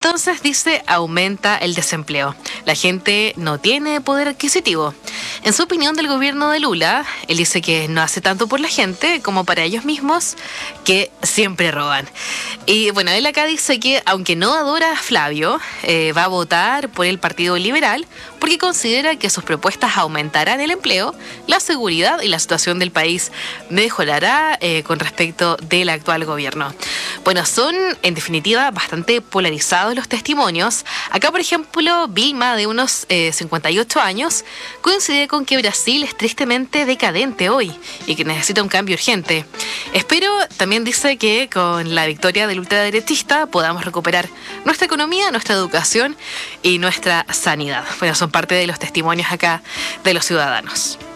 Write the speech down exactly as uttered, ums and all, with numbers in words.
Entonces dice, aumenta el desempleo. La gente no tiene poder adquisitivo. En su opinión del gobierno de Lula, él dice que no hace tanto por la gente como para ellos mismos, que siempre roban. Y bueno, él acá dice que aunque no adora a Flavio, eh, va a votar por el Partido Liberal porque considera que sus propuestas aumentarán el empleo, la seguridad y la situación del país mejorará eh, con respecto del actual gobierno. Bueno, son en definitiva bastante polarizados los testimonios. Acá, por ejemplo, Vilma, de unos eh, cincuenta y ocho años, coincide con que Brasil es tristemente decadente hoy y que necesita un cambio urgente. Espero, también dice, que con la victoria del ultraderechista podamos recuperar nuestra economía, nuestra educación y nuestra sanidad. Bueno, son parte de los testimonios acá de los ciudadanos.